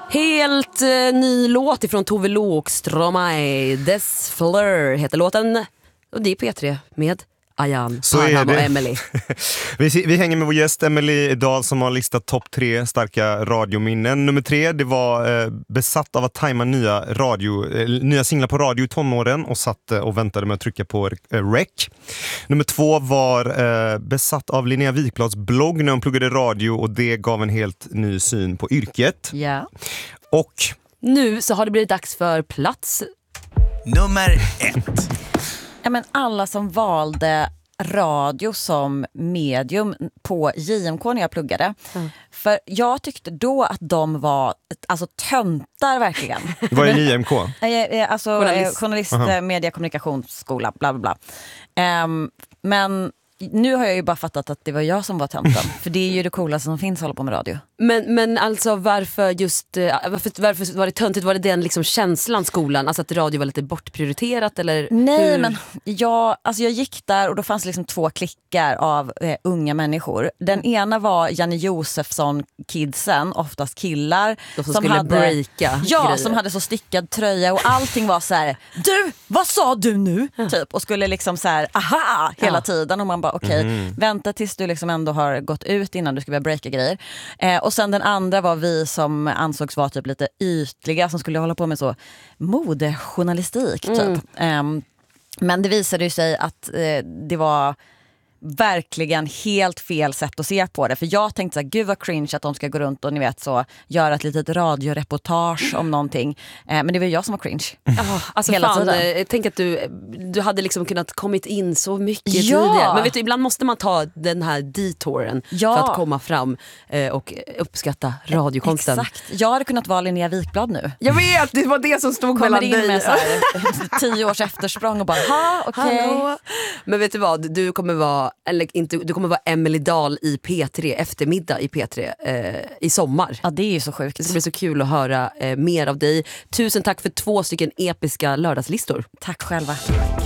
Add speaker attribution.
Speaker 1: Helt ny låt ifrån Tove Lokström. Des Fleur heter låten. Och det är P3 med Ayan, Parham och Emily.
Speaker 2: Vi hänger med vår gäst Emily Dahl som har listat topp 3 starka radiominnen. Nummer 3, det var besatt av att tajma nya singlar på radio i tonåren och satt och väntade med att trycka på rec. Nummer 2 var besatt av Linnea Wikblads blogg när hon pluggade radio och det gav en helt ny syn på yrket.
Speaker 1: Ja.
Speaker 2: Och
Speaker 1: nu så har det blivit dags för plats
Speaker 3: nummer 1.
Speaker 4: Ja, men alla som valde radio som medium på JMK när jag pluggade. För jag tyckte då att de var töntar verkligen.
Speaker 2: Vad är JMK?
Speaker 4: Journalist media, kommunikationsskola, bla bla bla. Men nu har jag ju bara fattat att det var jag som var tönten. För det är ju det coolaste som finns att hålla på med radio.
Speaker 1: Men alltså varför var det töntigt? Var det den liksom känslan skolan? Alltså att radio var lite bortprioriterat eller?
Speaker 4: Nej,
Speaker 1: hur?
Speaker 4: men jag gick där och då fanns liksom 2 klickar av unga människor. Den ena var Janne Josefsson kidsen, oftast killar.
Speaker 1: De som skulle breaka.
Speaker 4: Ja,
Speaker 1: grejer.
Speaker 4: som hade så stickad tröja och allting var så här: du, vad sa du nu? Typ, och skulle liksom så här, aha, hela tiden. Och man bara, okej, vänta tills du liksom ändå har gått ut innan du ska börja breaka grejer. Och sen den andra var vi som ansågs vara typ lite ytliga, som skulle hålla på med så modejournalistik typ. Men det visade ju sig att det var verkligen helt fel sätt att se på det. För jag tänkte så här, gud vad cringe att de ska gå runt och ni vet så göra ett litet radioreportage om någonting. Men det var jag som var cringe.
Speaker 1: Alltså
Speaker 4: hela
Speaker 1: fan,
Speaker 4: tiden.
Speaker 1: tänk att du hade liksom kunnat kommit in så mycket tidigare. Men vet du, ibland måste man ta den här detouren för att komma fram och uppskatta radiokonsten.
Speaker 4: Exakt. Jag hade kunnat vara Linnea Wikblad nu.
Speaker 1: Jag vet, det var det som stod
Speaker 4: Kommer
Speaker 1: mellan
Speaker 4: in
Speaker 1: dig.
Speaker 4: med så här 10 års eftersprång och bara, okej.
Speaker 1: Men vet du vad, du kommer vara Emily Dahl i P3 eftermiddag i P3 i sommar.
Speaker 4: Ja, det är ju så sjukt.
Speaker 1: Det ska bli så kul att höra mer av dig. Tusen tack för 2 stycken episka lördagslistor.
Speaker 4: Tack själva.